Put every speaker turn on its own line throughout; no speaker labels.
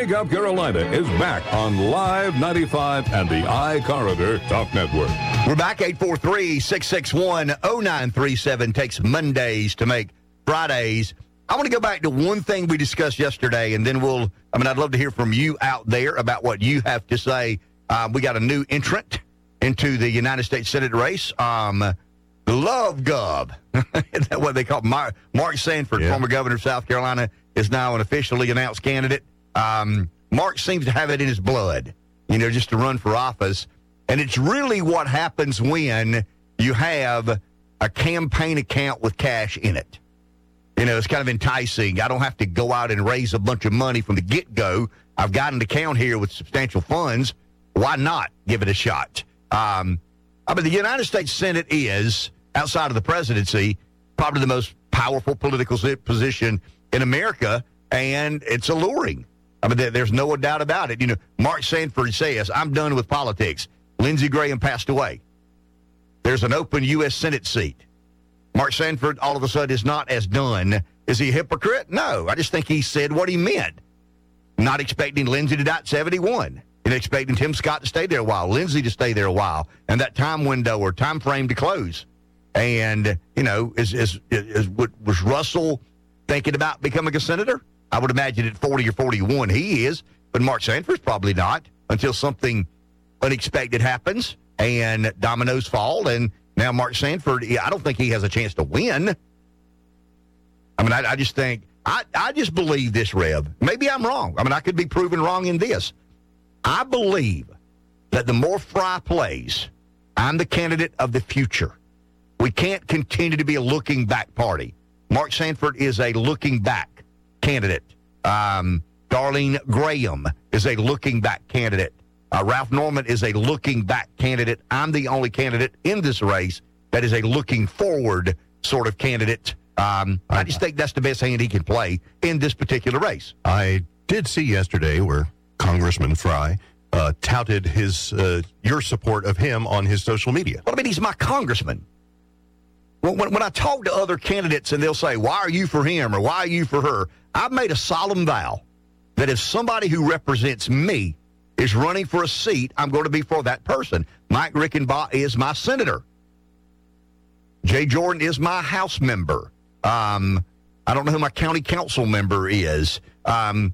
Wake Up Carolina is back on Live 95 and the iCorridor Talk Network.
We're back, 843-661-0937. Takes Mondays to make Fridays. I want to go back to one thing we discussed yesterday, and then I'd love to hear from you out there about what you have to say. We got a new entrant into the United States Senate race. Love Gov. Is that what they call it? Mark Sanford, former governor of South Carolina, is now an officially announced candidate. Mark seems to have it in his blood, just to run for office. And it's really what happens when you have a campaign account with cash in it. It's kind of enticing. I don't have to go out and raise a bunch of money from the get-go. I've got an account here with substantial funds. Why not give it a shot? The United States Senate is, outside of the presidency, probably the most powerful political position in America, and it's alluring. There's no doubt about it. Mark Sanford says, I'm done with politics. Lindsey Graham passed away. There's an open U.S. Senate seat. Mark Sanford, all of a sudden, is not as done. Is he a hypocrite? No. I just think he said what he meant. Not expecting Lindsey to die at 71. And expecting Tim Scott to stay there a while, Lindsey to stay there a while, and that time window or time frame to close. And, was Russell thinking about becoming a senator? I would imagine at 40 or 41 he is, but Mark Sanford's probably not until something unexpected happens and dominoes fall. And now Mark Sanford, I don't think he has a chance to win. I just think, I just believe this, Rev. Maybe I'm wrong. I could be proven wrong in this. I believe that the more Fry plays, I'm the candidate of the future. We can't continue to be a looking back party. Mark Sanford is a looking back candidate. Darlene Graham is a looking back candidate. Ralph Norman is a looking back candidate. I'm the only candidate in this race that is a looking forward sort of candidate. I just think that's the best hand he can play in this particular race.
I did see yesterday where Congressman Fry touted your support of him on his social media.
Well, he's my congressman. When I talk to other candidates and they'll say, why are you for him or why are you for her? I've made a solemn vow that if somebody who represents me is running for a seat, I'm going to be for that person. Mike Rickenbach is my senator. Jay Jordan is my House member. I don't know who my county council member is. Henry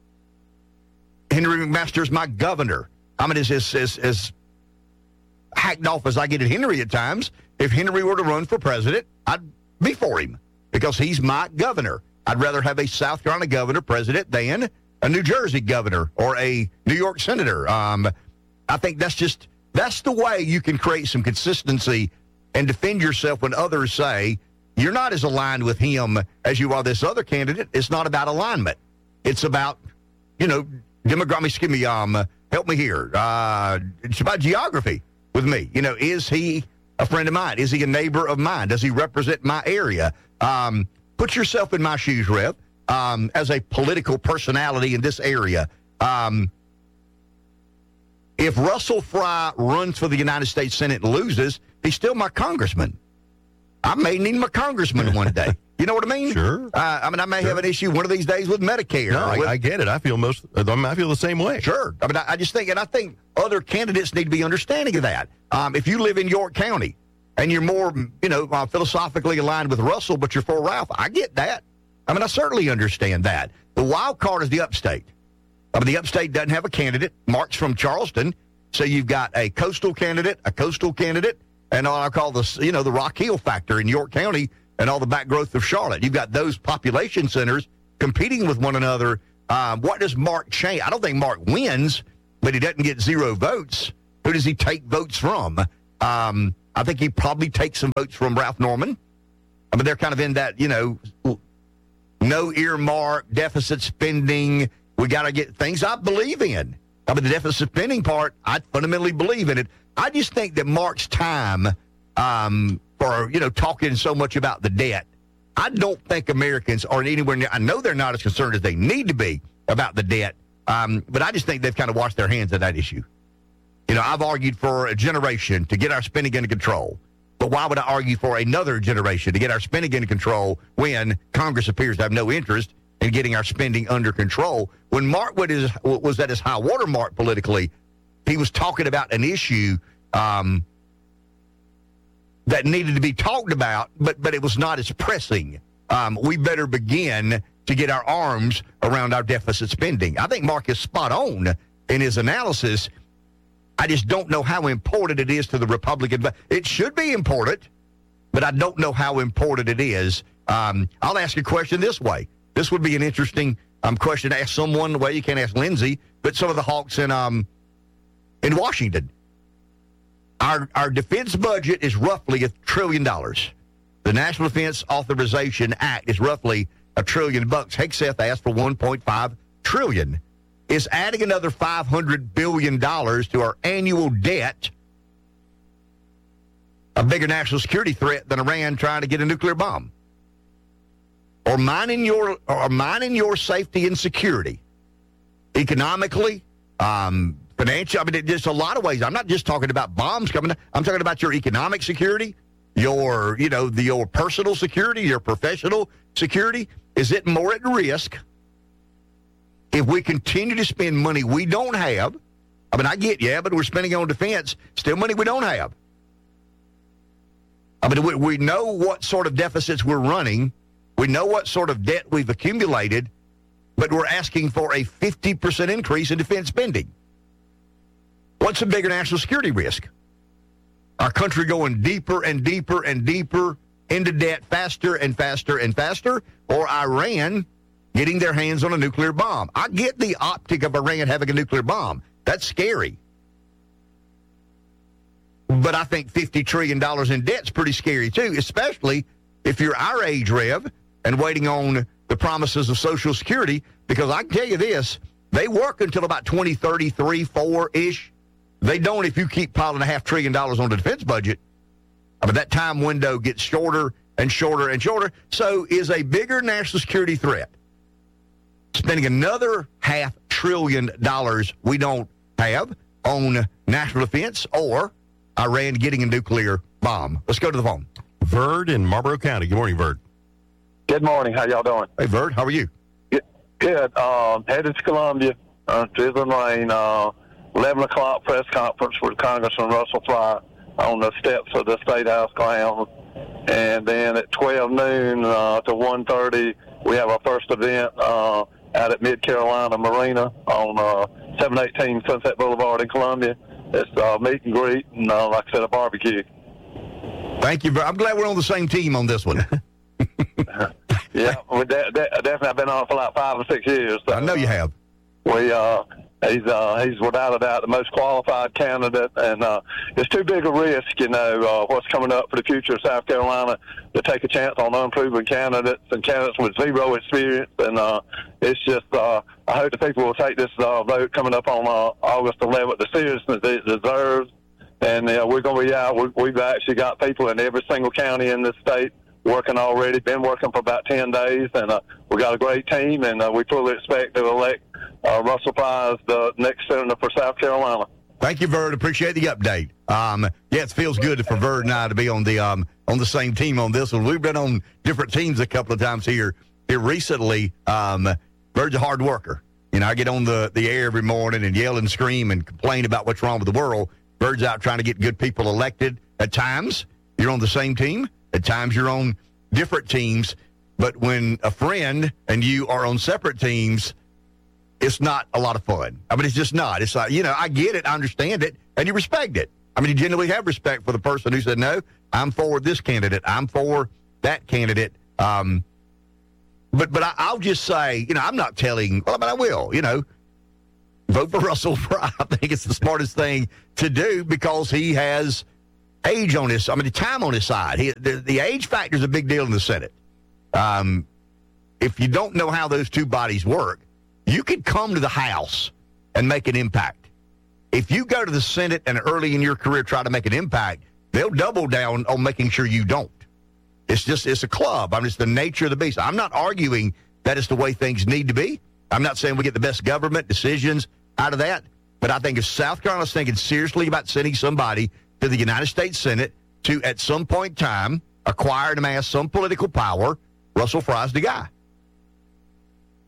McMaster is my governor. As hacked off as I get at Henry at times, if Henry were to run for president, I'd be for him because he's my governor. I'd rather have a South Carolina governor president than a New Jersey governor or a New York senator. I think that's the way you can create some consistency and defend yourself when others say you're not as aligned with him as you are this other candidate. It's not about alignment. It's about, demographics. Help me here. It's about geography with me. Is he a friend of mine? Is he a neighbor of mine? Does he represent my area? Put yourself in my shoes, Rev, as a political personality in this area. If Russell Fry runs for the United States Senate and loses, he's still my congressman. I may need him a congressman one day. You know what I mean?
Sure.
I may have an issue one of these days with Medicare.
No, I get it. I feel the same way.
Sure. I just think, and I think other candidates need to be understanding of that. If you live in York County and you're more, philosophically aligned with Russell, but you're for Ralph, I get that. I certainly understand that. The wild card is the upstate. The upstate doesn't have a candidate. Mark's from Charleston, so you've got a coastal candidate, and all I call the Rock Hill factor in York County and all the back growth of Charlotte. You've got those population centers competing with one another. What does Mark change? I don't think Mark wins, but he doesn't get 0 votes. Who does he take votes from? I think he probably takes some votes from Ralph Norman. They're kind of in that, no earmark, deficit spending. We got to get things I believe in. The deficit spending part, I fundamentally believe in it. I just think that Mark's time for, talking so much about the debt, I don't think Americans are anywhere near, I know they're not as concerned as they need to be about the debt, but I just think they've kind of washed their hands of that issue. I've argued for a generation to get our spending under control, but why would I argue for another generation to get our spending under control when Congress appears to have no interest in getting our spending under control. When Mark was at his high water mark politically, he was talking about an issue that needed to be talked about, but it was not as pressing. We better begin to get our arms around our deficit spending. I think Mark is spot on in his analysis. I just don't know how important it is to the Republican. It should be important, but I don't know how important it is. I'll ask a question this way. This would be an interesting question to ask someone. Well, you can't ask Lindsey, but some of the hawks in Washington. Our defense budget is roughly $1 trillion. The National Defense Authorization Act is roughly $1 trillion. Hegseth asked for $1.5 trillion. Is adding another $500 billion to our annual debt a bigger national security threat than Iran trying to get a nuclear bomb? Or mining your safety and security economically, financially? I mean, there's a lot of ways. I'm not just talking about bombs coming. I'm talking about your economic security, your personal security, your professional security. Is it more at risk if we continue to spend money we don't have? I mean, I get, but we're spending on defense, still money we don't have. I mean, we know what sort of deficits we're running. We know what sort of debt we've accumulated, but we're asking for a 50% increase in defense spending. What's a bigger national security risk? Our country going deeper and deeper and deeper into debt faster and faster and faster, or Iran getting their hands on a nuclear bomb? I get the optic of Iran having a nuclear bomb. That's scary. But I think $50 trillion in debt's pretty scary, too, especially if you're our age, Rev, and waiting on the promises of Social Security, because I can tell you this, they work until about 2033, 4-ish. They don't if you keep piling $500 billion on the defense budget. I mean, that time window gets shorter and shorter and shorter. So is a bigger national security threat spending another $500 billion we don't have on national defense, or Iran getting a nuclear bomb? Let's go to the phone.
Verd in Marlboro County. Good morning, Verd.
Good morning. How y'all doing?
Hey, Verd, how are you?
Good. Headed to Columbia, drizzling rain. 11 o'clock press conference with Congressman Russell Fry on the steps of the State House grounds. And then at 12 noon to 1:30, we have our first event out at Mid-Carolina Marina on 718 Sunset Boulevard in Columbia. It's a meet and greet and, like I said, a barbecue.
Thank you. I'm glad we're on the same team on this one.
Yeah, we definitely have been on it for like 5 or 6 years. So,
I know you have.
He's without a doubt the most qualified candidate, and it's too big a risk, what's coming up for the future of South Carolina, to take a chance on unproven candidates and candidates with zero experience. And it's just, I hope the people will take this vote coming up on August 11th the seriousness it deserves. And we're going to be out. We've actually got people in every single county in this state working already, been working for about 10 days, and we got a great team, and we fully expect to elect Russell Fry as the next senator for South Carolina.
Thank you, Verd. Appreciate the update. It feels good for Verd and I to be on the same team on this one. We've been on different teams a couple of times here recently. Verd's a hard worker. I get on the air every morning and yell and scream and complain about what's wrong with the world. Verd's out trying to get good people elected. At times, you're on the same team. At times, you're on different teams. But when a friend and you are on separate teams, it's not a lot of fun. I mean, it's just not. It's like, I get it, I understand it, and you respect it. I mean, you genuinely have respect for the person who said, no, I'm for this candidate, I'm for that candidate. But I'll just say, I'm not telling, well, I will, vote for Russell Fry. I think it's the smartest thing to do because he has age on his, the time on his side. The age factor is a big deal in the Senate. If you don't know how those two bodies work, you could come to the House and make an impact. If you go to the Senate and early in your career try to make an impact, they'll double down on making sure you don't. It's a club. It's the nature of the beast. I'm not arguing that is the way things need to be. I'm not saying we get the best government decisions out of that, but I think if South Carolina's thinking seriously about sending somebody to the United States Senate to, at some point in time, acquire and amass some political power, Russell Fry's the guy.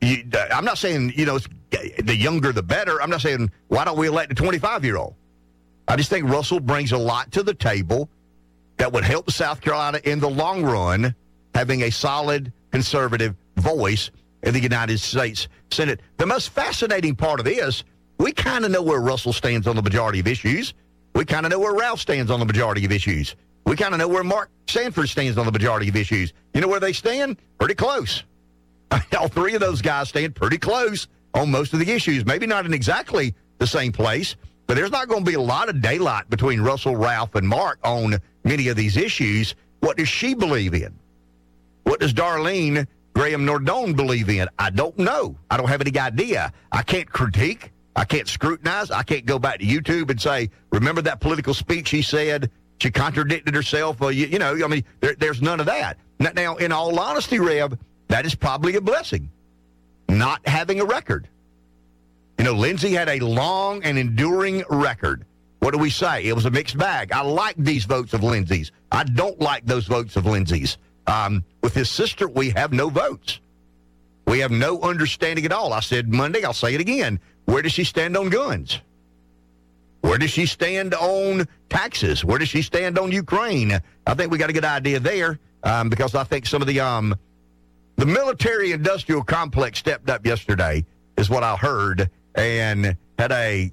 I'm not saying, the younger the better. I'm not saying, why don't we elect a 25-year-old? I just think Russell brings a lot to the table that would help South Carolina in the long run, having a solid conservative voice in the United States Senate. The most fascinating part of this, we kind of know where Russell stands on the majority of issues. We kind of know where Ralph stands on the majority of issues. We kind of know where Mark Sanford stands on the majority of issues. You know where they stand? Pretty close. All three of those guys stand pretty close on most of the issues. Maybe not in exactly the same place, but there's not going to be a lot of daylight between Russell, Ralph, and Mark on many of these issues. What does she believe in? What does Darlene Graham Nordone believe in? I don't know. I don't have any idea. I can't critique. I can't scrutinize. I can't go back to YouTube and say, remember that political speech she said? She contradicted herself. There's none of that. Now, in all honesty, Rev, that is probably a blessing, not having a record. Lindsey had a long and enduring record. What do we say? It was a mixed bag. I like these votes of Lindsey's. I don't like those votes of Lindsey's. With his sister, we have no votes. We have no understanding at all. I said Monday, I'll say it again. Where does she stand on guns? Where does she stand on taxes? Where does she stand on Ukraine? I think we got a good idea there because I think some of the military-industrial complex stepped up yesterday is what I heard and had a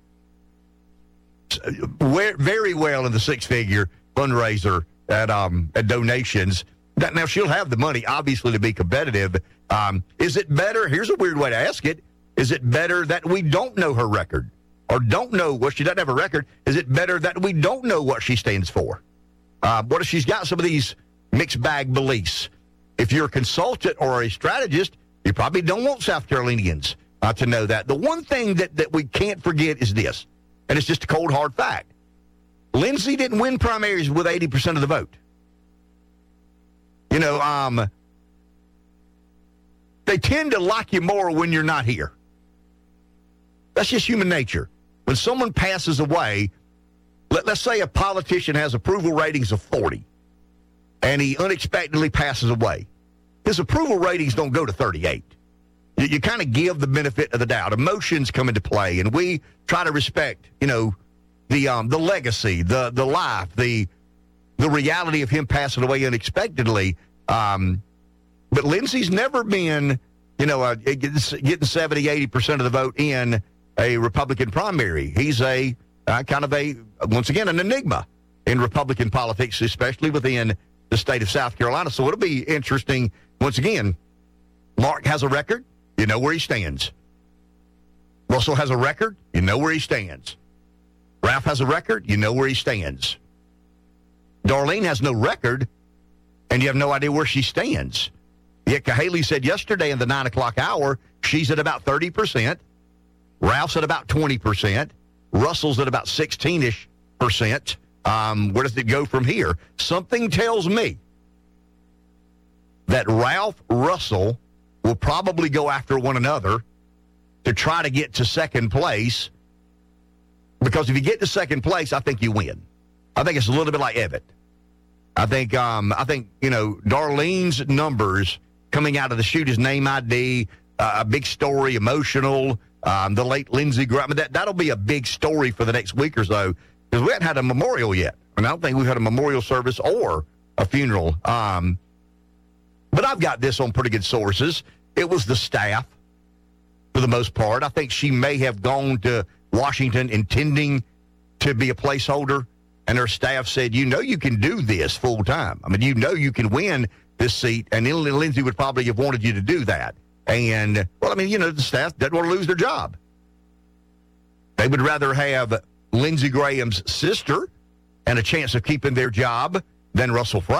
very well in the six-figure fundraiser at donations. Now, she'll have the money, obviously, to be competitive. Is it better? Here's a weird way to ask it. Is it better that we don't know her record or don't know what she doesn't have a record? Is it better that we don't know what she stands for? What if she's got some of these mixed bag beliefs? If you're a consultant or a strategist, you probably don't want South Carolinians to know that. The one thing that we can't forget is this, and it's just a cold, hard fact. Lindsey didn't win primaries with 80% of the vote. They tend to like you more when you're not here. That's just human nature. When someone passes away, let's say a politician has approval ratings of 40, and he unexpectedly passes away. His approval ratings don't go to 38. You kind of give the benefit of the doubt. Emotions come into play, and we try to respect, the legacy, the life, the reality of him passing away unexpectedly. But Lindsey's never been, getting 70, 80% of the vote in a Republican primary. He's once again, an enigma in Republican politics, especially within the state of South Carolina. So it'll be interesting. Once again, Mark has a record. You know where he stands. Russell has a record. You know where he stands. Ralph has a record. You know where he stands. Darlene has no record, and you have no idea where she stands. Yet Cahaley said yesterday in the 9 o'clock hour, she's at about 30%. Ralph's at about 20%. Russell's at about 16-ish%. Where does it go from here? Something tells me that Ralph Russell will probably go after one another to try to get to second place, because if you get to second place, I think you win. I think it's a little bit like Evatt. I think Darlene's numbers coming out of the chute, his name ID, a big story, emotional. The late Lindsey Graham, that'll be a big story for the next week or so, because we haven't had a memorial yet. And I don't think we've had a memorial service or a funeral. But I've got this on pretty good sources. It was the staff, for the most part. I think she may have gone to Washington intending to be a placeholder, and her staff said, you can do this full time. I mean, you can win this seat, and Lindsey would probably have wanted you to do that. And, the staff doesn't want to lose their job. They would rather have Lindsey Graham's sister and a chance of keeping their job than Russell Fry.